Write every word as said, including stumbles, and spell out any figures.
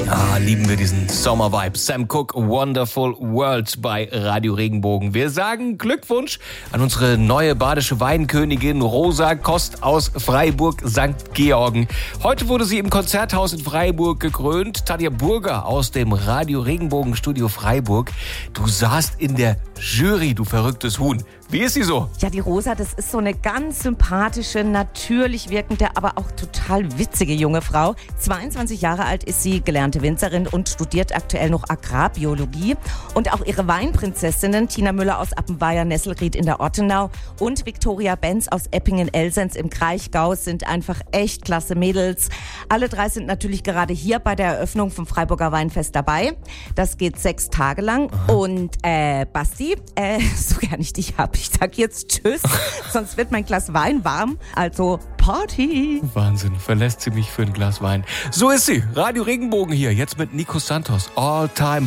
Ah, lieben wir diesen Sommer-Vibe. Sam Cooke, Wonderful World bei Radio Regenbogen. Wir sagen Glückwunsch an unsere neue badische Weinkönigin Rosa Kost aus Freiburg Sankt Georgen. Heute wurde sie im Konzerthaus in Freiburg gekrönt. Tanja Burger aus dem Radio Regenbogen Studio Freiburg. Du saßt in der Jury, du verrücktes Huhn. Wie ist sie so? Ja, die Rosa, das ist so eine ganz sympathische, natürlich wirkende, aber auch total witzige junge Frau. zweiundzwanzig Jahre alt ist sie, gelernte Winzerin und studiert aktuell noch Agrarbiologie. Und auch ihre Weinprinzessinnen, Tina Müller aus Appenweier-Nesselried in der Ortenau und Viktoria Benz aus Eppingen-Elsenz im Kraichgau, sind einfach echt klasse Mädels. Alle drei sind natürlich gerade hier bei der Eröffnung vom Freiburger Weinfest dabei. Das geht sechs Tage lang. Aha. Und äh, Basti, äh, so gern ich dich hab, ich sag jetzt Tschüss, sonst wird mein Glas Wein warm. Also Party. Wahnsinn, verlässt sie mich für ein Glas Wein. So ist sie. Radio Regenbogen hier, jetzt mit Nico Santos. All Time